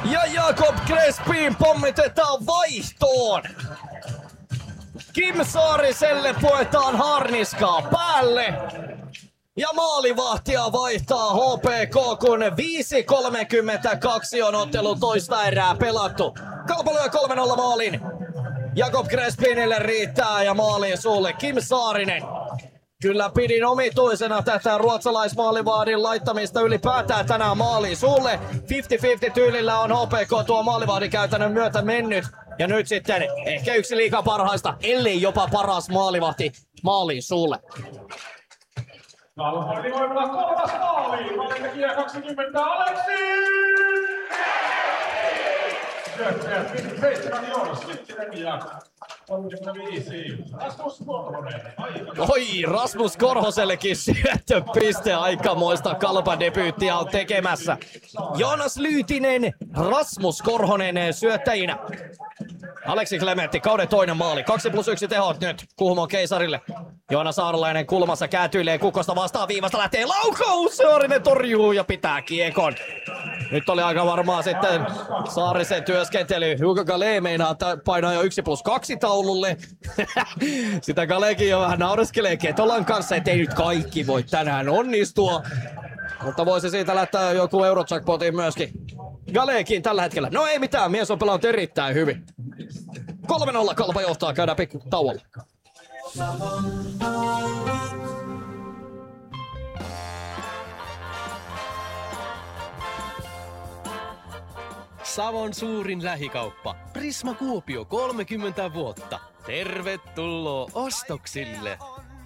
Ja Jakob Crespin pommitetaan vaihtoon. Kim Saariselle puetaan harniskaa päälle. Ja maalivahtia vaihtaa HPK, kun 5.32 on ottelu toista erää pelattu. Kalpa lyö 3-0 maalin. Jakob Crespinille riittää ja maaliin suulle Kim Saarinen. Kyllä pidin omituisena tätä ruotsalaismaalivahdin laittamista ylipäätään tänään maaliin suulle. 50-50 tyylillä on HPK tuo maalivahdin käytännön myötä mennyt. Ja nyt sitten ehkä yksi liigan parhaista, ellei jopa paras maalivahti maaliin suulle. Kalpani voimalla kolmas maali. Maalintekijä 20 Aleksi! Syöttäjät 57 Joonas Slittinen ja 35 Rasmus Korhonen. Oi, Rasmus Korhosellekin syöttöpiste, aikamoista Kalpan debyyttiä on tekemässä. Joonas Lyytinen, Rasmus Korhonen syöttäjinä. Aleksi Klementti, kauden toinen maali. 2+1 tehot nyt Kuhmon keisarille. Joona Saaralainen kulmassa kääntyilee Kukosta vastaan, viivasta lähtee laukaus. Saarinen torjuu ja pitää kiekon. Nyt oli aika varmaa sitten Saarisen työskentely. Hugo Galé meinaa painaa jo 1+2 taululle. Sitä Galekin jo vähän naureskelee Ketolan kanssa, ettei nyt kaikki voi tänään onnistua. Mutta voisi siitä lähtää joku Eurojackpotin myöskin. Galekin tällä hetkellä. No ei mitään, mies on pelannut erittäin hyvin. 3-0 Kalpa johtaa, käydään pikku tauolla. Savon suurin lähikauppa. Prisma Kuopio 30 vuotta. Tervetuloa ostoksille!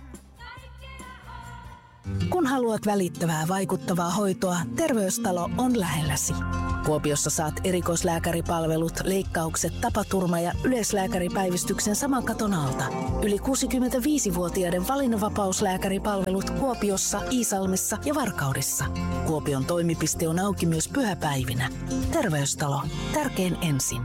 Kun haluat välittävää, vaikuttavaa hoitoa, Terveystalo on lähelläsi. Kuopiossa saat erikoislääkäripalvelut, leikkaukset, tapaturma- ja yleislääkäripäivystyksen saman katon alta. Yli 65-vuotiaiden valinnanvapauslääkäripalvelut Kuopiossa, Iisalmessa ja Varkaudessa. Kuopion toimipiste on auki myös pyhäpäivinä. Terveystalo. Tärkein ensin.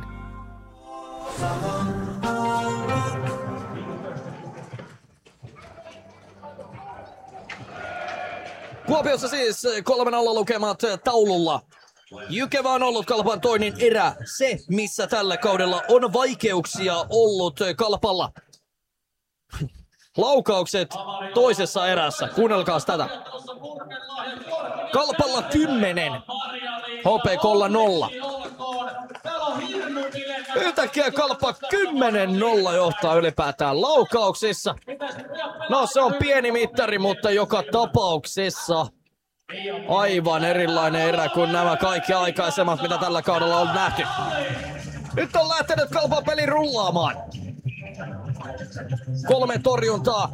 Kuopiossa siis 3-0 lukemat taululla. Jykevä on ollut Kalpan toinen erä. Se, missä tällä kaudella on vaikeuksia ollut Kalpalla. Laukaukset toisessa erässä. Kuunnelkaas tätä. Kalpalla 10. HPK:lla 0. Yhtäkkiä Kalpa 10-0 johtaa ylipäätään laukauksissa. No se on pieni mittari, mutta joka tapauksessa aivan erilainen erä kuin nämä kaikki aikaisemmat, mitä tällä kaudella on nähty. Nyt on lähtenyt Kalpan peli rullaamaan. 3 torjuntaa.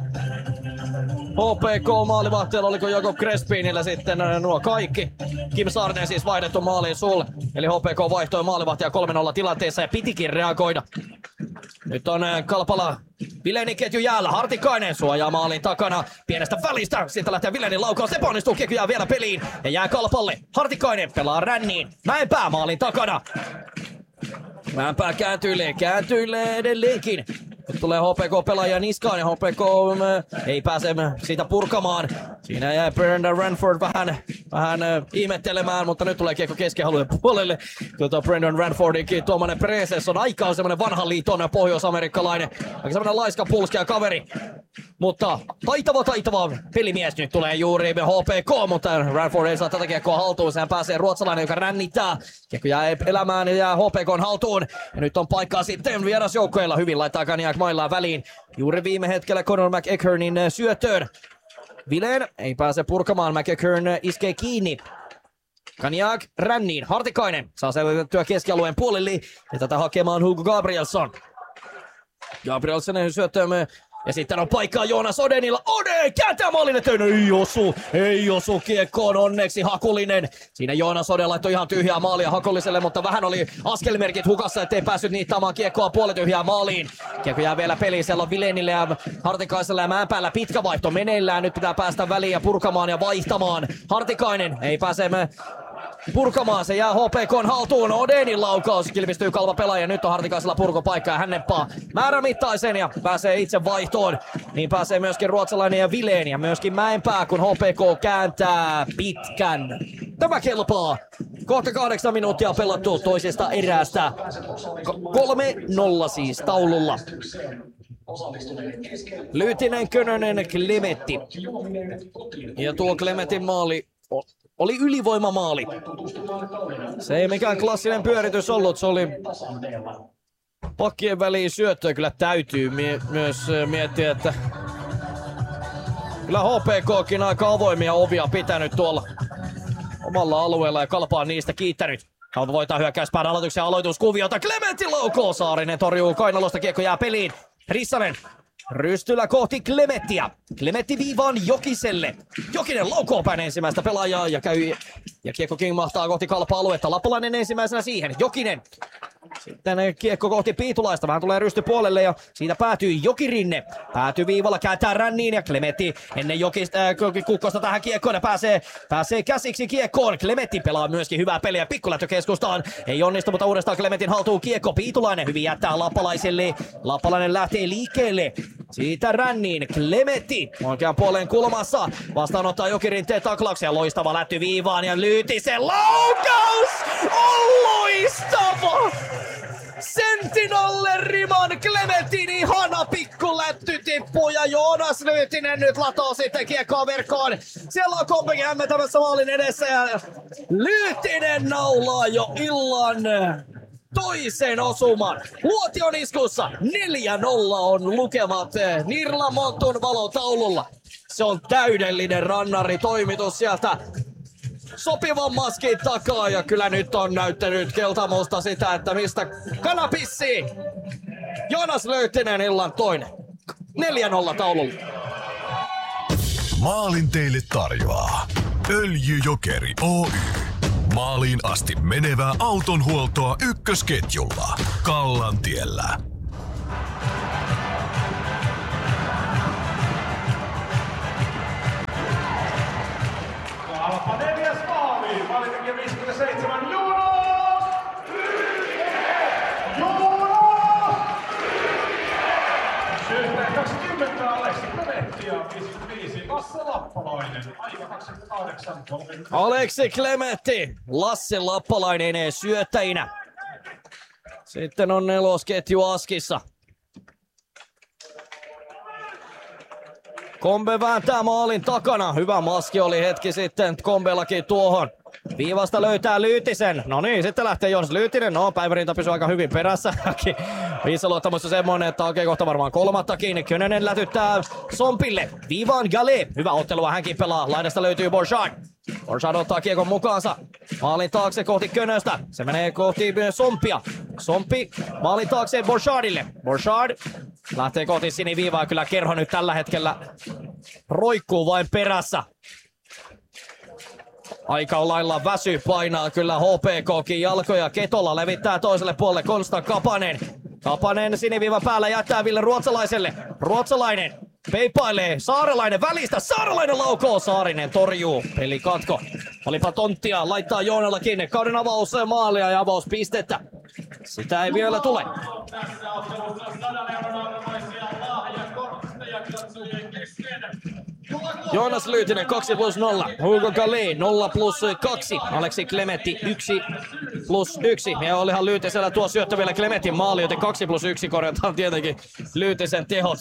HPK maalivahteella, oliko Jakob Crespinillä sitten nuo kaikki. Kim Saarinen siis vaihdettu maaliin sulle. Eli HPK vaihtoi maalivahtia 3-0 tilanteessa ja pitikin reagoida. Nyt on Kalpala Vilenin ketju jäällä. Hartikainen suojaa maalin takana. Pienestä välistä. Siitä lähtee Vilenin laukaus. Se onnistuu. Ketju jää vielä peliin. Ja jää Kalpalle. Hartikainen pelaa ränniin. Mäenpää maalin takana. Mäenpää kääntyilee edelleenkin. Nyt tulee HPK-pelaaja niskaan ja HPK ei pääse siitä purkamaan. Siinä jää Brendan Ranford vähän ihmettelemään, mutta nyt tulee kiekko keskialueen puolelle. Brendan Ranfordinkin tuommoinen preses on aikaan semmonen vanhan liiton pohjois-amerikkalainen. Aika semmonen laiska pulskea kaveri. Mutta taitava pelimies nyt tulee juuri HPK, mutta Ranford ei saa tätä kiekkoa haltuun. Sehän pääsee ruotsalainen, joka rännittää. Kiekko jää elämään ja jää HPK:n haltuun. Ja nyt on paikkaa sitten vierasjoukkoilla. Hyvin laittaa Kaniak maillaan väliin. Juuri viime hetkellä Conor McEkernin syöttöön. Vilen ei pääse purkamaan, McEkern iskee kiinni. Kaniak ränniin, Hartikainen saa selvitettyä keskialueen puolelle ja tätä hakemaan Hugo Gabrielsson. Gabrielssonin syöttöön ja sitten on paikkaa Joonas Odenilla. Ode kääntää maalin eteen, ei osu kiekkoon, onneksi Hakulinen. Siinä Joonas Oden laittoi ihan tyhjää maalia Hakuliselle, mutta vähän oli askelmerkit hukassa, ettei päässyt niittaamaan kiekkoa puolityhjää maaliin. Kiekko jää vielä peliin, siellä on Vilenille ja Hartikaiselle ja Mäenpäällä pitkä vaihto meneillään. Nyt pitää päästä väliin ja purkamaan ja vaihtamaan. Hartikainen ei pääse purkamaan, se jää HPK:n haltuun. Odenin laukaus kilpistyy Kalpa pelaaja. Nyt on Hartikaisella purkopaikka ja hän neppaa määrämittaisen ja pääsee itse vaihtoon. Niin pääsee myöskin ruotsalainen ja Vilen ja myöskin Mäenpää, kun HPK kääntää pitkän. Tämä kelpaa. Kohta 8 minuuttia pelattu toisesta eräästä. 3-0 siis taululla. Lyytinen, Könönen, Klemetti. Ja tuo Klemetin maali oli ylivoimamaali. Se ei mikään klassinen pyöritys ollut, se oli pakkien väliin syöttöä. Kyllä täytyy myös miettiä, että kyllä HPKkin aika avoimia ovia pitänyt tuolla omalla alueella ja Kalpa on niistä kiittänyt. Kalpa voittaa hyökkäyspään aloituksen aloituskuviota. Klemetti laukoo, Saarinen torjuu kainalosta, kiekko jää peliin. Rissanen rystylä kohti Klemettiä. Klemetti viivaan Jokiselle. Jokinen laukoo päin ensimmäistä pelaajaa ja kiekko mahtaa kohti Kalpa-aluetta. Lappalainen ensimmäisenä siihen. Jokinen. Sitten kiekko kohti Piitulaista. Vähän tulee rysty puolelle ja siitä päätyy Jokirinne. Päätyy viivalla, kääntää ränniin ja Klemetti ennen Kukkosta tähän kiekkoon ja pääsee käsiksi kiekkoon. Klemetti pelaa myöskin hyvää peliä pikkulähtö keskustaan. Ei onnistu, mutta uudestaan Klemetin haltuun kiekko. Piitulainen hyvin jättää Lappalaiselle. Lappalainen lähtee liikkeelle. Siitä ränniin Klemetti oikean puolen kulmassa. Vastaanottaa Jokirinteen taklauksia. Loistava lätty viivaan ja Lyytisen laukaus! On loistava! Sentinalle riman Klementin ihana pikkulätty tippuu ja Joonas Lyytinen nyt latoo sitten kiekkoa verkkoon. Siellä on Kompekin hämmentämässä maalin edessä ja Lyytinen naulaa jo illan toisen osuman. Luotion iskussa 4-0 on lukemat Nirla Montun valotaululla. Se on täydellinen rannaritoimitus sieltä sopivan maskin takaa ja kyllä nyt on näyttänyt keltamusta sitä, että mistä kana pissii. Joonas Lyytinen illan toinen. 4-0 taululla. Maalin teille tarjoaa Öljyjokeri Oy. Maaliin asti menevää autonhuoltoa ykkösketjulla Kallantiellä. Kalpa 4. maali. Maalintekijä 57. Joonas! Syyttäjä 20. Aleksi Klemetti ja 55. Lasse Lappalainen. Aika 28. Aleksi Klemetti, Lasse Lappalainen syöttäjinä. Sitten on nelosketju askissa. Kombe vääntää maalin takana. Hyvä maski oli hetki sitten Kombellakin tuohon. Viivasta löytää Lyytisen. No niin, sitten lähtee Joonas Lyytinen. No, Päivärinta pysyy aika hyvin perässä. Viissaluottamus on semmonen, että hakee kohta varmaan kolmattakin. Könönen lätyttää Sompille. Viivaan Gale. Hyvä ottelua hänkin pelaa. Laidasta löytyy Borchard. Borchard ottaa kiekon mukaansa. Maalin taakse kohti Könöstä. Se menee kohti Sompia. Sompi maalin taakse Borchardille. Borchard lähtee kohti siniviivaa. Kyllä Kerho nyt tällä hetkellä roikkuu vain perässä. Aika on lailla väsy, painaa kyllä HPKkin jalkoja. Ketola levittää toiselle puolelle Konstan Kapanen. Kapanen siniviivan päällä jättää Ville Ruotsalaiselle. Ruotsalainen peipailee. Saarelainen välistä. Saarelainen laukoo. Saarinen torjuu. Peli katko. Olipa tonttia. Laittaa Joonallakin. Kauden avaus maalia ja avauspistettä. Sitä ei vielä tule. Tässä ottelussa 100 euron arvoisia lahjakortteja katsojien kesken. Joonas Lyytinen 2+0, Hugo Galé 0+2, Aleksi Klemetti 1+1. Ja olihan Lyytisellä tuo syöttö vielä Klemetin maali, joten 2+1 korjataan tietenkin Lyytisen tehot.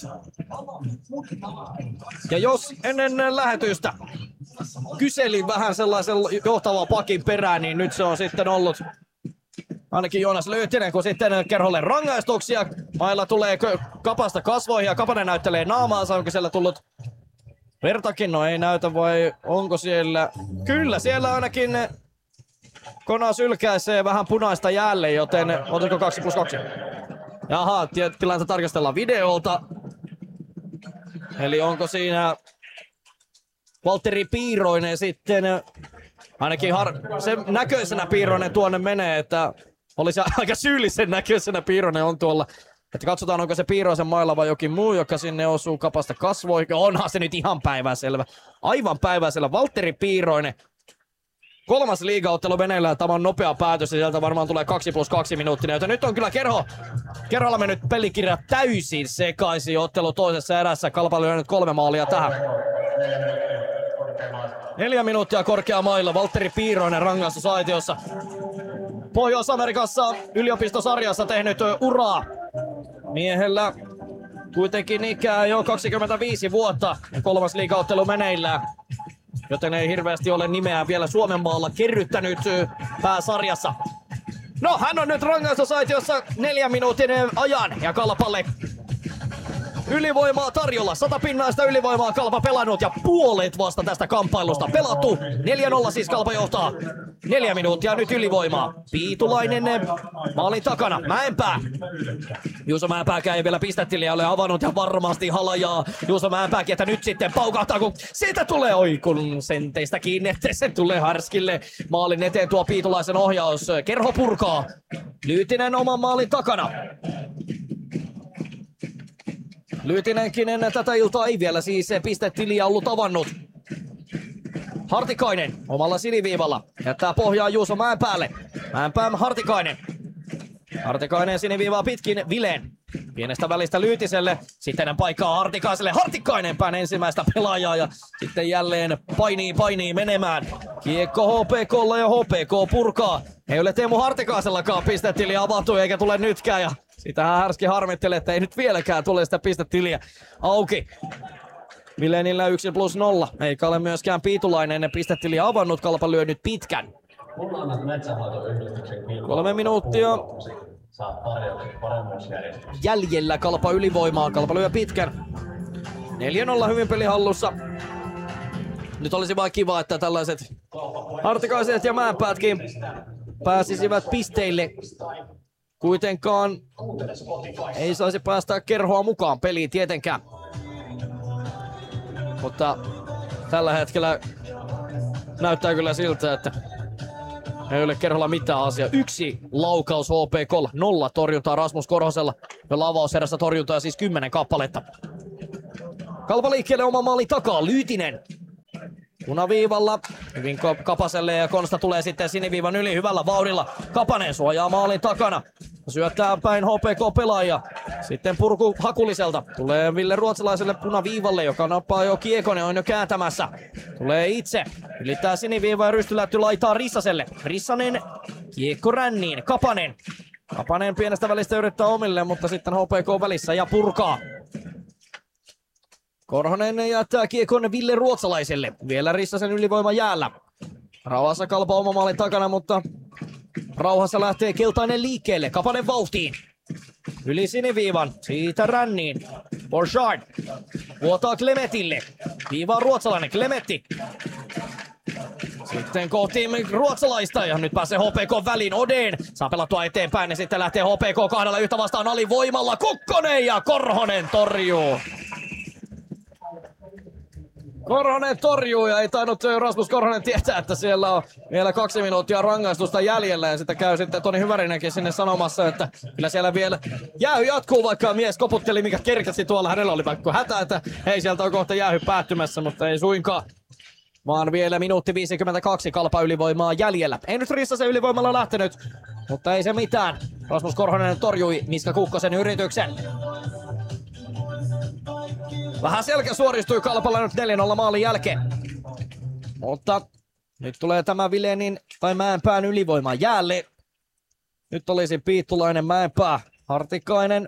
Ja jos ennen lähetystä kyselin vähän sellaisen johtavan pakin perään, niin nyt se on sitten ollut ainakin Joonas Lyytinen, kun sitten Kerholle rangaistuksia. Mailla tulee Kapasta kasvoihin ja Kapanen näyttelee naamaansa, onko siellä tullut vertakin, no ei näytä vai onko siellä? Kyllä, siellä ainakin Kona sylkäisee vähän punaista jäälle, joten otiko 2+2? Jaha, tilannetta tarkastellaan videolta. Eli onko siinä Valtteri Piiroinen sitten, ainakin sen näköisenä Piiroinen tuonne menee, että olisi aika syyllisen näköisenä Piiroinen on tuolla. Että katsotaan, onko se Piiroisen mailla vai jokin muu, joka sinne osuu Kapasta kasvoihin. Onhan se nyt ihan päivänselvä. Aivan päivänselvä. Valtteri Piiroinen. 3. liigaottelu meneillään. Tämä on nopea päätös ja sieltä varmaan tulee 2+2 minuuttinen. Joten nyt on kyllä Kerholla mennyt pelikirja täysin sekaisin ottelu toisessa erässä. Kalpa lyö nyt 3 maalia tähän. 4 minuuttia korkea mailla. Valtteri Piiroinen rangaistusaitiossa. Pohjois-Amerikassa yliopistosarjassa tehnyt uraa. Miehellä kuitenkin ikää jo 25 vuotta ja 3. liigaottelu meneillään. Joten ei hirveästi ole nimeä vielä Suomen maalla kerryttänyt pääsarjassa. No, hän on nyt rangaistusaitiossa 4 minuutin ajan ja Kalpalle ylivoimaa tarjolla. 100 pinnaista ylivoimaa Kalpa pelannut ja puolet vasta tästä kamppailusta pelattu. 4-0 siis Kalpa johtaa. 4 minuuttia nyt ylivoimaa. Piitulainen maalin takana. Mäenpää. Juuso Mäenpääkään ei vielä pistetiliä ole avannut ja varmasti halajaa Juuso Mäenpääkin, että nyt sitten paukahtaa, kun siitä tulee kun senteistä kiinni, että se tulee Härskille. Maalin eteen tuo Piitulaisen ohjaus. Kerho purkaa. Lyytinen oman maalin takana. Lyytinenkin ennen tätä iltaa ei vielä siis pistetiliä ollut avannut. Hartikainen omalla siniviivalla. Jättää pohjaa Juuso Mäenpäälle. Mäenpää Hartikainen. Hartikainen siniviivaa pitkin Vileen. Pienestä välistä Lyytiselle. Sitten paikkaa Hartikaiselle. Hartikainen pään ensimmäistä pelaajaa ja sitten jälleen painii menemään. Kiekko HPK:lla ja HPK purkaa. Ei ole Teemu Hartikaisellakaan pistetili avattu eikä tule nytkään. Ja sitähän Härski harmittelee, että ei nyt vieläkään tule sitä pistetiliä auki. Vilenillä 1+0. Eikä ole myöskään Piitulainen pistetili avannut. Kalpa lyö nyt pitkän. 3 minuuttia jäljellä Kalpa ylivoimaa. Kalpa lyö pitkän. 4-0 hyvin peli hallussa. Nyt olisi vaan kiva, että tällaiset Hartikaiset ja Mäenpäätkin pääsisivät pisteille. Kuitenkaan ei saisi päästä Kerhoa mukaan peliin tietenkään. Mutta tällä hetkellä näyttää kyllä siltä, että ei ole Kerholla mitään asiaa. 1 laukaus HPK:lla, 0 torjuntaa Rasmus Korhosella. Jolla avauserässä torjuntaa siis 10 kappaletta. Kalpa liikkeelle oma maali takaa, Lyytinen. Punaviivalla, hyvin Kapaselle ja Konsta tulee sitten siniviivan yli hyvällä vauhdilla. Kapanen suojaa maalin takana. Syöttää päin HPK-pelaajia. Sitten purku Hakuliselta. Tulee Ville Ruotsalaiselle punaviivalle, joka nappaa jo kiekon ja on jo kääntämässä. Tulee itse. Ylittää siniviivaa ja rystylätty laitaa Rissaselle. Rissanen kiekko ränniin. Kapanen. Kapanen pienestä välistä yrittää omille, mutta sitten HPK välissä ja purkaa. Korhonen jättää kiekon Ville Ruotsalaiselle. Vielä Rissasen ylivoima jäällä. Rauhassa Kalpa oma maalin takana, mutta rauhassa lähtee keltainen liikkeelle. Kapanen vauhtiin. Yli siniviivan. Siitä ränniin. Borchard. Vuotaa Klemetille. Viivaa Ruotsalainen. Klemetti. Sitten kohti ruotsalaista ja nyt pääsee HPK väliin. Oden saa pelattua eteenpäin ja sitten lähtee HPK 2 vastaan alivoimalla. Kukkonen ja Korhonen torjuu. Korhonen torjuu ja ei tainnut Rasmus Korhonen tietää, että siellä on vielä 2 minuuttia rangaistusta jäljellä. Ja sitten käy sitten Toni Hyvärinenkin sinne sanomassa, että kyllä siellä vielä jäähy jatkuu, vaikka mies koputteli mikä kerkesi tuolla. Hänellä oli vaikka hätä, että hei sieltä on kohta jäähy päättymässä, mutta ei suinkaan. Vaan vielä minuutti 52 Kalpa ylivoimaa jäljellä. Ei nyt Rissasen ylivoimalla lähtenyt, mutta ei se mitään. Rasmus Korhonen torjui Miska Kukkosen yrityksen. Vähän selkä suoristui Kalpalla nyt 4-0 maalin jälkeen. Mutta nyt tulee tämä Vilenin tai Mäenpään ylivoima jäälle. Nyt olisi Piitulainen, Mäenpää, Hartikainen.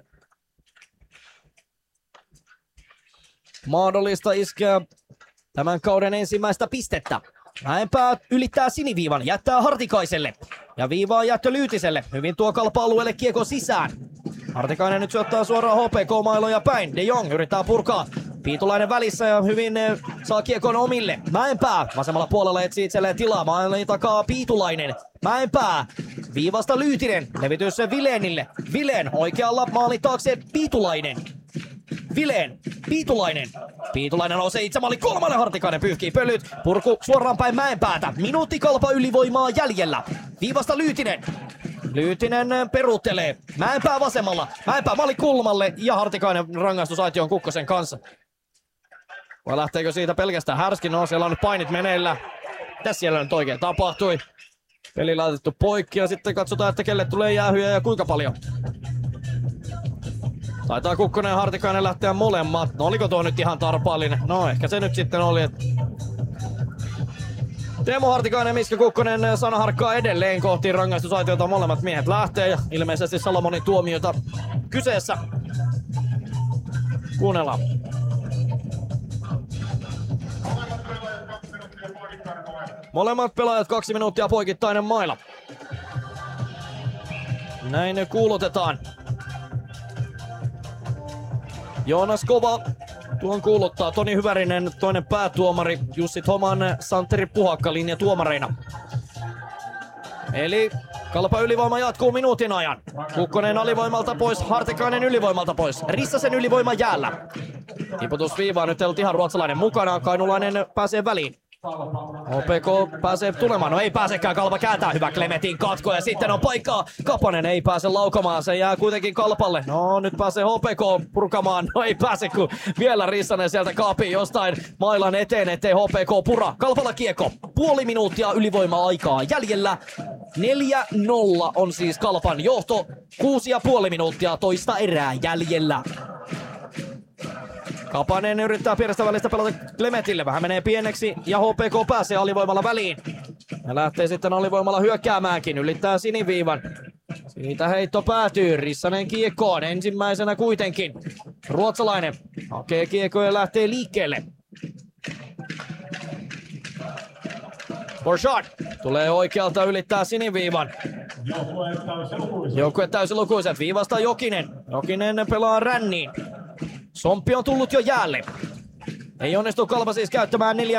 Mahdollista iskeä tämän kauden ensimmäistä pistettä. Mäenpää ylittää siniviivan, jättää Hartikaiselle. Ja viivaa jättö Lyytiselle. Hyvin tuo Kalpa-alueelle kiekko sisään. Hartikainen nyt syöttää suoraan HPK-mailoja päin. De Jong yrittää purkaa. Piitulainen välissä ja hyvin saa kiekon omille. Mäenpää vasemmalla puolella etsii itselleen tilaa. Maalin takaa Piitulainen. Mäenpää. Viivasta Lyytinen. Levitys Vilenille. Vilen oikealla maalin taakse Piitulainen. Vilen. Piitulainen. Piitulainen nousee itse maali 3. Hartikainen pyyhkii pölyt. Purku suoraan päin Mäenpäätä. Minuutti Kalpa ylivoimaa jäljellä. Viivasta Lyytinen. Lyytinen peruuttelee. Mäenpää vasemmalla. Mäenpää maali kulmalle ja Hartikainen rangaistusaitioon Kukkosen kanssa. Vai lähteekö siitä pelkästään Härski? No siellä on nyt painit meneillä. Mitäs siellä nyt oikein tapahtui? Peli laitettu poikki ja sitten katsotaan, että kelle tulee jäähyjä ja kuinka paljon. Taitaa Kukkonen ja Hartikainen lähteä molemmat. No oliko tuo nyt ihan tarpeellinen? No ehkä se nyt sitten oli. Teemu Hartikainen ja Miska Kukkonen sanaharkkaa edelleen kohti rangaistusaitiota. Molemmat miehet lähtee ja ilmeisesti Salomonin tuomiota kyseessä. Kuunnellaan. Molemmat pelaajat 2 minuuttia poikittainen maila. Näin ne kuulutetaan. Joonas Kova tuon kuuluttaa. Toni Hyvärinen, toinen päätuomari. Jussi Toman, Santeri Puhakka linjatuomareina. Eli Kalpa ylivoima jatkuu minuutin ajan. Kukkonen alivoimalta pois, Hartikainen ylivoimalta pois. Rissasen ylivoima jäällä. Tiputusviivaa, nyt ei ollut ihan ruotsalainen mukana. Kainulainen pääsee väliin. HPK pääsee tulemaan, no ei pääsekään, Kalpa kääntää, hyvä Klemetin katko ja sitten on paikkaa. Kapanen ei pääse laukomaan, se jää kuitenkin Kalpalle. No nyt pääsee HPK purkamaan, no ei pääse kun vielä Rissanen sieltä kaapii jostain mailan eteen, ettei HPK pura. Kalpalla kiekko, puoli minuuttia ylivoima-aikaa jäljellä. 4-0 on siis Kalpan johto, 6,5 minuuttia toista erää jäljellä. Kapanen yrittää pienestä välistä pelata Klemetille. Vähän menee pieneksi ja HPK pääsee alivoimalla väliin. Ja lähtee sitten alivoimalla hyökkäämäänkin. Ylittää siniviivan. Siitä heitto päätyy. Rissanen kiekkoon. Ensimmäisenä kuitenkin. Ruotsalainen hakee kiekkoa ja lähtee liikkeelle. Borchardt tulee oikealta, ylittää siniviivan. Joukkue täysilukuiset. Viivasta Jokinen. Jokinen pelaa ränniin. Somppi on tullut jo jäälle. Ei onnistu Kalpa siis käyttämään 4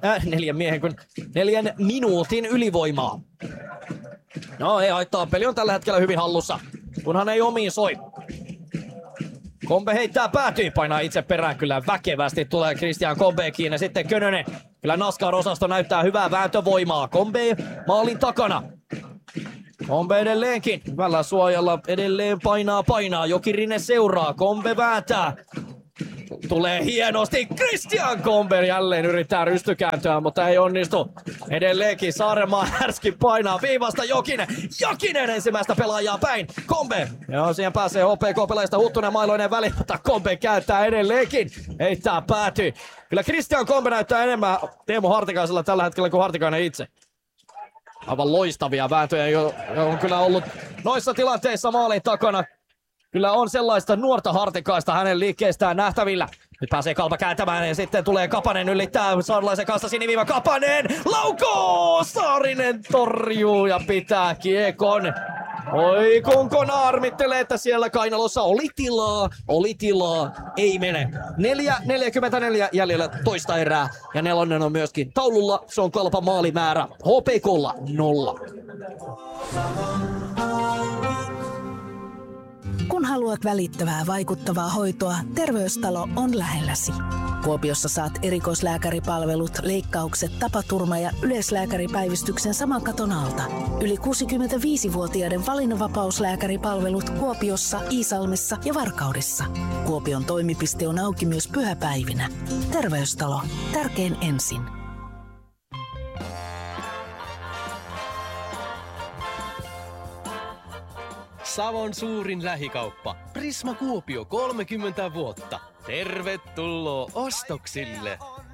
minuutin ylivoimaa. No ei haittaa, peli on tällä hetkellä hyvin hallussa, kunhan ei omiin soi. Kombe heittää päätyy, painaa itse perään kyllä väkevästi, tulee Christian Kombe kiinni. Sitten Könönen, kyllä NASCAR-osasto näyttää hyvää vääntövoimaa. Kombe maalin takana. Kombe edelleenkin, hyvällä suojalla, edelleen painaa. Jokirinen seuraa, Kombe vääntää. Tulee hienosti, Christian Kombe jälleen yrittää rystykääntöä, mutta ei onnistu. Edelleenkin Saarenmaa härski painaa viivasta Jokinen ensimmäistä pelaajaa päin. Kombe, joo siihen pääsee HPK-pelaajista Huttunen Mailoinen väliin, mutta Kombe kääntää edelleenkin. Heittää päätyy. Kyllä Christian Kombe näyttää enemmän Teemu Hartikaisella tällä hetkellä kuin Hartikainen itse. Aivan loistavia vääntöjä on kyllä ollut noissa tilanteissa maalin takana. Kyllä on sellaista nuorta Hartikaista hänen liikkeestään nähtävillä. Nyt pääsee Kalpa kääntämään ja sitten tulee Kapanen ylittää Saarlaisen kanssa siniviiva. Kapanen laukoo! Saarinen torjuu ja pitää kiekon. Oi Kunkona armittelee, että siellä kainalossa oli tilaa, ei mene. 4.44 jäljellä toista erää ja 4 on myöskin taululla. Se on Kalpan maalimäärä, HPK:lla 0. Kun haluat välittävää, vaikuttavaa hoitoa, Terveystalo on lähelläsi. Kuopiossa saat erikoislääkäripalvelut, leikkaukset, tapaturma- ja yleislääkäripäivystyksen saman katon alta. Yli 65-vuotiaiden valinnanvapauslääkäripalvelut Kuopiossa, Iisalmessa ja Varkaudessa. Kuopion toimipiste on auki myös pyhäpäivinä. Terveystalo. Tärkein ensin. Savon suurin lähikauppa. Prisma Kuopio 30 vuotta. Tervetuloa ostoksille!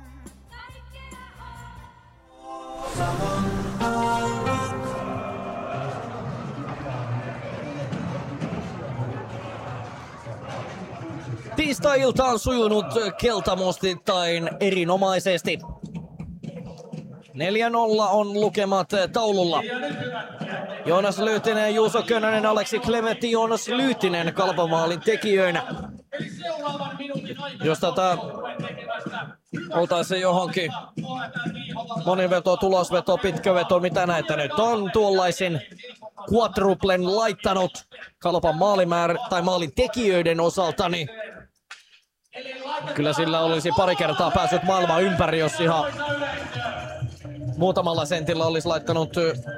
Tiistai-ilta on sujunut keltamustittain erinomaisesti. 4-0 on lukemat taululla. Joonas Lyytinen, Juuso Könönen, Aleksi Klemetti, Joonas Lyytinen Kalpamaalin tekijöinä. Jos tätä oltaisiin johonkin moniveto, tulosveto, pitkäveto, mitä näitä nyt on, tuollaisin quadruplen laittanut Kalpan maalimäärä tai maalin tekijöiden osalta, niin kyllä sillä olisi pari kertaa päässyt maailman ympäri, jos ihan muutamalla sentillä olisi laittanut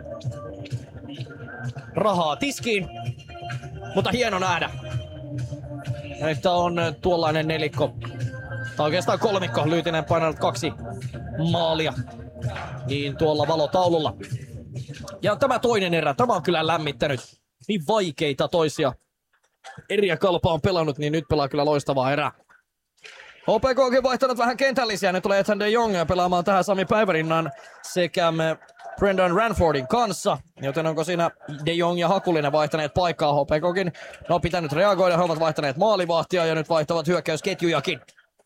rahaa tiskiin. Mutta hieno nähdä, että on tuollainen nelikko, tai oikeastaan kolmikko, Lyytinen painanut 2 maalia, niin tuolla valotaululla. Ja tämä toinen erä, tämä on kyllä lämmittänyt niin vaikeita toisia eriä Kalpa on pelannut, niin nyt pelaa kyllä loistavaa erää. HPK onkin vaihtanut vähän kentällisiä. Nyt tulee Ethan de Jong pelaamaan tähän Sami Päivärinnan sekä Brendan Ranfordin kanssa. Joten onko siinä de Jong ja Hakulinen vaihtaneet paikkaa? HPKkin on pitänyt reagoida. He ovat vaihtaneet maalivahtia ja nyt vaihtavat hyökkäysketjujakin.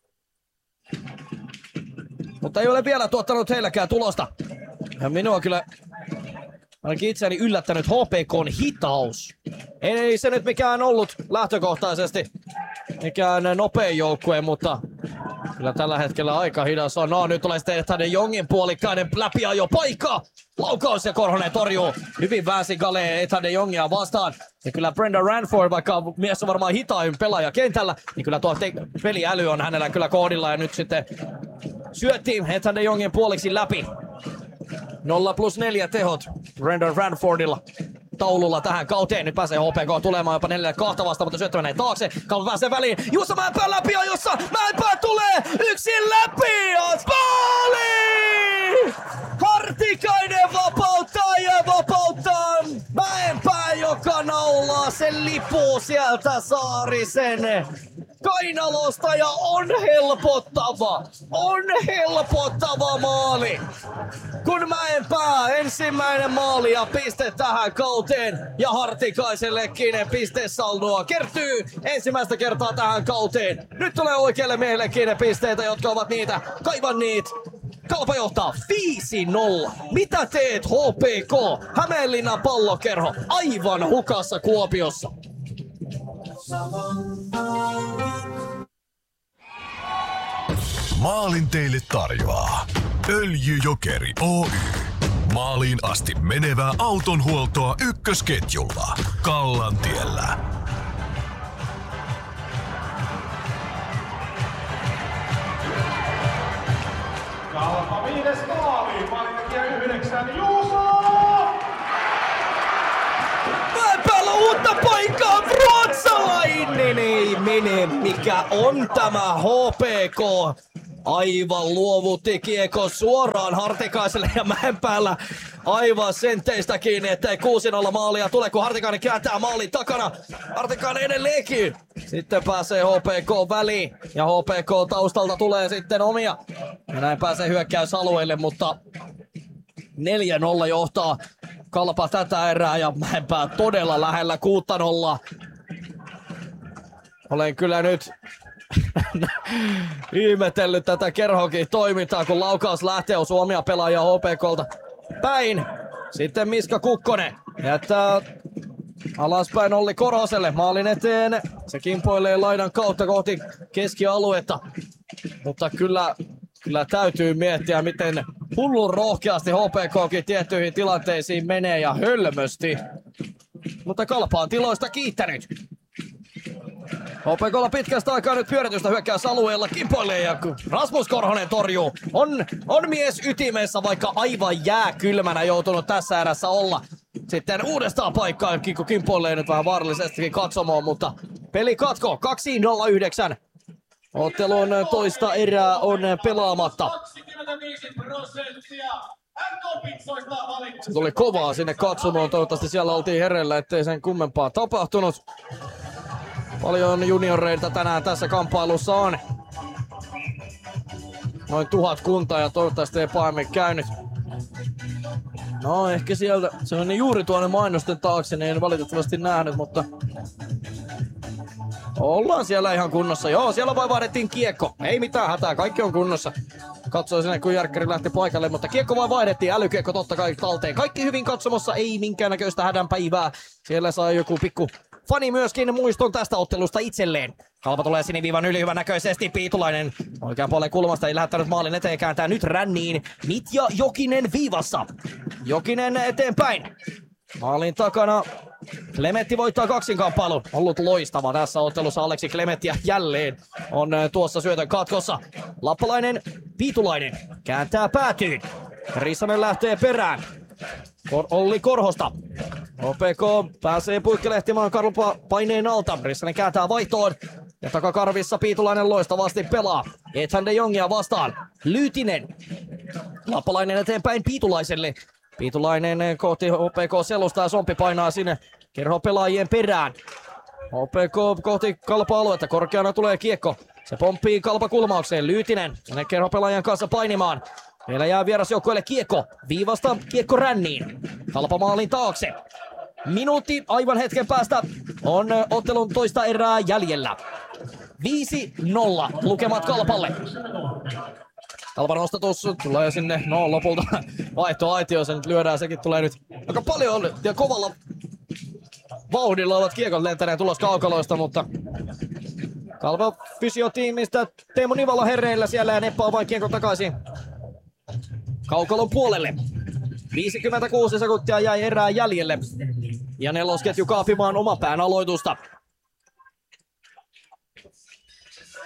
Mutta ei ole vielä tuottanut heilläkään tulosta. Ja minua kyllä ainakin itseäni yllättänyt HPK:n hitaus. Ei se nyt mikään ollut lähtökohtaisesti mikään nopein joukkue, mutta kyllä tällä hetkellä aika hidas on. No nyt tulee sitten tänne Jongin puolikkainen läpiajo paikka. Laukaus ja Korhonen torjuu. Hyvin väänsi Gale Ethan de Jongia vastaan. Ja kyllä Brendan Ranford, vaikka mies on varmaan hitain pelaaja kentällä, niin kyllä tuo peliäly on hänellä kyllä kohdilla. Ja nyt sitten syöttiin Ethan de Jongin puoliksi läpi. 0+4 tehot Brendan Ranfordilla taululla tähän kauteen. Nyt pääsee HPK tulemaan jopa 4-2 vastaan, mutta syöttö menee taakse. Kalpa pääsee väliin. Juuso Mäenpää läpi ajossa. Mäenpää tulee yksin läpi. Maali! Hartikainen vapauttaa ja vapauttaa Mäenpää, joka naulaa sen lipuu sieltä Saarisen kainalosta ja on helpottava maali. Kun Mäenpää ensimmäinen maali ja piste tähän kauteen ja Hartikaisellekin pistesaldoa kertyy ensimmäistä kertaa tähän kauteen. Nyt tulee oikealle miehillekin pisteitä, jotka ovat niitä kaivanneet. Kalpa johtaa 5-0. Mitä teet HPK? Hämeenlinnan Pallokerho aivan hukassa Kuopiossa. Maalin teille tarjoaa Öljyjokeri Oy. Maaliin asti menevää autonhuoltoa ykkösketjulla Kallantiellä. Kalpa 5. maali. Maalintekijä 9 Juuso! Mäenpäällä uutta paikkaa, ruotsalainen ei mene. Mikä on tämä HPK? Aivan luovutti kiekko suoraan Hartikaiselle ja Mäenpäällä aivan senteistä kiinni, ettei 6-0 maalia tule, kun Hartikainen kääntää maalin takana. Hartikainen edelleenkin. Sitten pääsee HPK väliin ja HPK taustalta tulee sitten omia. Ja näin pääsee hyökkäysalueelle, mutta 4-0 johtaa Kalpa tätä erää ja Mäenpää todella lähellä 6-0. Olen kyllä nyt ihmetellyt tätä Kerhokin toimintaa, kun laukaus lähtee, osuu omia pelaajia HPKlta päin. Sitten Miska Kukkonen jättää alaspäin Olli Korhoselle maalin eteen. Se kimpoilee laidan kautta kohti keskialuetta. Mutta kyllä täytyy miettiä, miten hullun rohkeasti HPKkin tiettyihin tilanteisiin menee ja hölmösti. Mutta Kalpa on tiloista kiittänyt. HPK:lla pitkästä aikaa nyt pyöritystä hyökkäysalueella kimpoilee ja Rasmus Korhonen torjuu. On mies ytimessä, vaikka aivan jääkylmänä joutunut tässä erässä olla. Sitten uudestaan paikkaan kimpoilee nyt vähän vaarallisestikin katsomoon, mutta peli katko 2-0-9. Ottelun toista erää on pelaamatta. 25%. Se tuli kovaa sinne katsomoon, toivottavasti siellä oltiin hereillä, ettei sen kummempaa tapahtunut. Paljon junioreita tänään tässä kamppailussa on. Noin 1000 kuntaa ja toivottavasti ei pahemmin käynyt. No ehkä sieltä, se on juuri tuonne mainosten taakse, niin en valitettavasti nähnyt, mutta ollaan siellä ihan kunnossa. Joo, siellä vain vaihdettiin kiekko. Ei mitään hätää, kaikki on kunnossa. Katsoi sinne, kun Järkkäri lähti paikalle, mutta kiekko vain vaihdettiin, älykiekko totta kai talteen. Kaikki hyvin katsomossa, ei minkäännäköistä hädänpäivää. Siellä sai joku pikku fani myöskin muiston tästä ottelusta itselleen. Kalpa tulee siniviivan yli hyvänäköisesti. Piitulainen oikean puolen kulmasta ei lähettänyt maalin eteen, kääntää nyt ränniin. Mitja Jokinen viivassa. Jokinen eteenpäin. Maalin takana Klemetti voittaa kaksinkamppailun. Ollut loistava tässä ottelussa Aleksi Klemetti ja jälleen on tuossa syötön katkossa. Lappalainen, Piitulainen kääntää päätyyn. Rissanen lähtee perään. Olli Korhosta. HPK pääsee puikkelehtimaan Kalpa paineen alta. Rissanen kääntää vaihtoon. Ja takakarvissa Piitulainen loistavasti pelaa. Ethan de Jongia vastaan. Lyytinen. Lappalainen eteenpäin Piitulaiselle. Piitulainen kohti HPK-selusta ja Sompi painaa sinne Kerho pelaajien perään. HPK kohti Kalpa-aluetta. Korkeana tulee kiekko. Se pomppii Kalpa kulmaukseen. Lyytinen sinne kerhopelaajan kanssa painimaan. Meillä jää vierasjoukkueelle kiekko. Viivasta kiekko ränniin. Kalpa maalin taakse. Minuutti aivan hetken päästä on ottelun toista erää jäljellä. 5-0 lukemat Kalpalle. Kalpan nostatus tulee sinne, no lopulta vaihtoaitio, se nyt lyödään, sekin tulee nyt aika paljon ja kovalla vauhdilla ovat kiekot lentäneen tulos kaukaloista, mutta Kalpa fysiotiimistä Teemu Nivala herreillä siellä ja neppaa vain kiekon takaisin kaukalon puolelle. 56 sekuntia jäi erää jäljelle ja nelosketju kaapimaan oman pään aloitusta.